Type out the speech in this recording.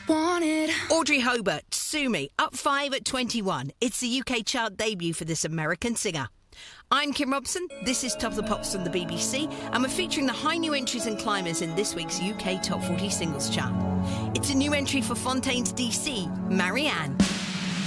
wanted. Audrey Hobart, Sue Me, up 5 at 21. It's the UK chart debut for this American singer. I'm Kim Robson. This is Top of the Pops from the BBC, and we're featuring the high new entries and climbers in this week's UK Top 40 Singles Chart. It's a new entry for Fontaine's DC, Marianne.